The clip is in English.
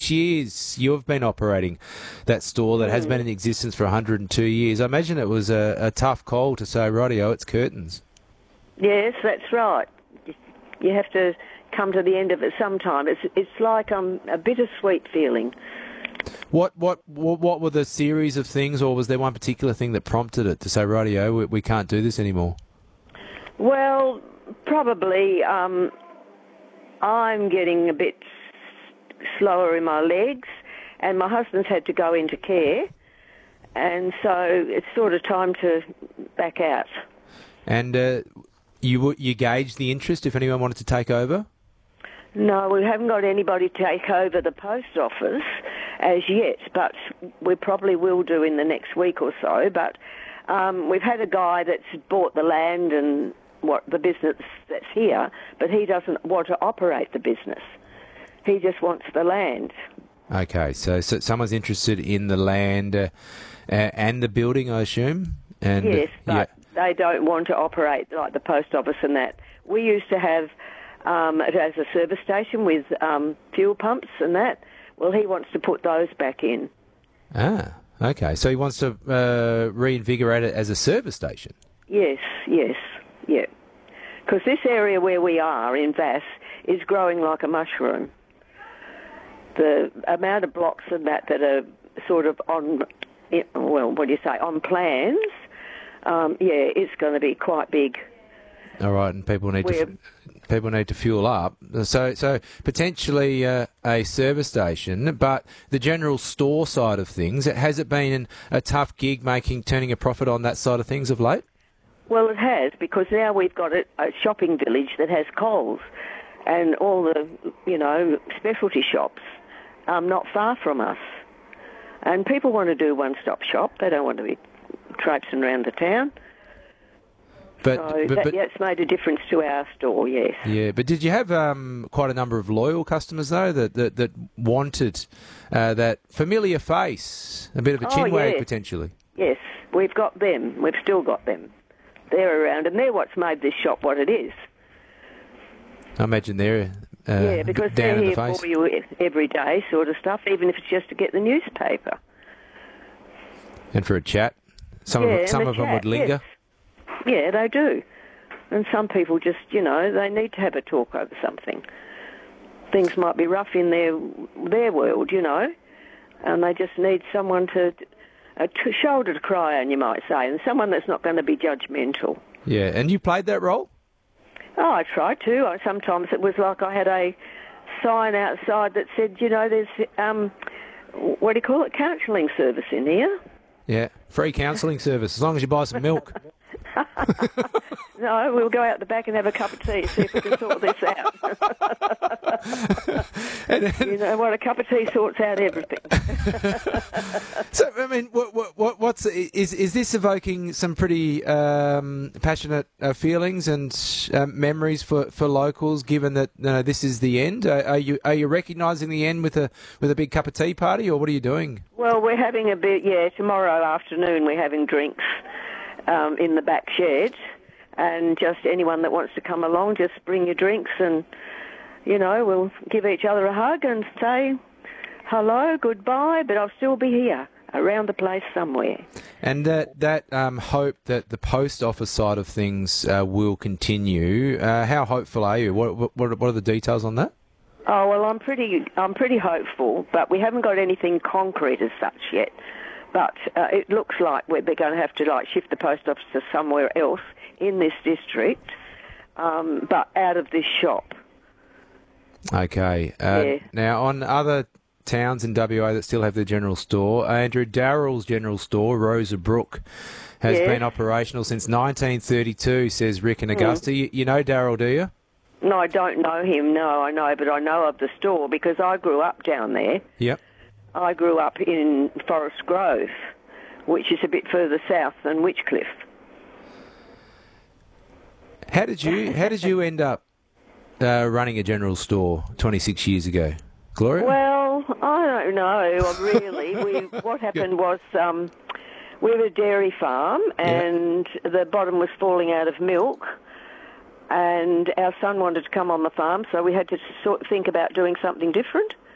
26 years you've been operating that store that has been in existence for 102 years. I imagine it was a tough call to say, rightio, it's curtains. Yes, that's right. You have to come to the end of it sometime. It's like a bittersweet feeling. What were the series of things, or was there one particular thing that prompted it to say, rightio, we can't do this anymore? Well, probably I'm getting a bit slower in my legs, and my husband's had to go into care, and so it's sort of time to back out. And you gauged the interest if anyone wanted to take over? No, we haven't got anybody to take over the post office as yet, but we probably will do in the next week or so. But we've had a guy that's bought the land and the business that's here, but he doesn't want to operate the business. He just wants the land. Okay, so someone's interested in the land and the building, I assume? And, yes, but they don't want to operate like the post office and that. We used to have it as a service station with fuel pumps and that. Well, he wants to put those back in. Ah, okay. So he wants to reinvigorate it as a service station? Yes, yeah. Because this area where we are in Vass is growing like a mushroom. The amount of blocks and that are sort of on plans, it's going to be quite big. All right, and people need to fuel up. So potentially a service station, but the general store side of things, has it been a tough gig turning a profit on that side of things of late? Well, it has, because now we've got a shopping village that has Coles and all the, specialty shops not far from us. And people want to do one-stop shop. They don't want to be traipsing around the town. That's made a difference to our store, yes. Yeah, but did you have quite a number of loyal customers, though, that wanted that familiar face, a bit of a chinwag, potentially? Yes, we've got them. We've still got them. They're around, and they're what's made this shop what it is. I imagine they're because down they're in here the face for you every day sort of stuff, even if it's just to get the newspaper. And for a chat. Some of them would linger. Yes. Yeah, they do. And some people just, they need to have a talk over something. Things might be rough in their world, and they just need someone to shoulder to cry on, you might say, and someone that's not going to be judgmental. Yeah, and you played that role? Oh, I tried to. Sometimes it was like I had a sign outside that said, there's, counselling service in here. Yeah, free counselling service, as long as you buy some milk. No, we'll go out the back and have a cup of tea, see if we can sort this out. A cup of tea sorts out everything. So, I mean, is this evoking some pretty passionate feelings and memories for locals? Given that this is the end, are you recognising the end with a big cup of tea party, or what are you doing? Well, we're having a bit. Yeah, tomorrow afternoon we're having drinks in the back shed. And just anyone that wants to come along, just bring your drinks and, we'll give each other a hug and say hello, goodbye, but I'll still be here around the place somewhere. And that hope that the post office side of things will continue, how hopeful are you? What are the details on that? Oh, well, I'm pretty hopeful, but we haven't got anything concrete as such yet. But it looks like we're going to have to shift the post office to somewhere else in this district, but out of this shop. Okay. Now, on other towns in WA that still have their general store, Andrew Darrell's general store, Rosa Brook, has been operational since 1932, says Rick in Augusta. You know Darrell, do you? No, I don't know him, no, I know, but I know of the store because I grew up down there. Yep. I grew up in Forest Grove, which is a bit further south than Witchcliffe. How did you end up running a general store 26 years ago, Gloria? Well, I don't know, really. What happened was we were a dairy farm and the bottom was falling out of milk, and our son wanted to come on the farm, so we had to think about doing something different.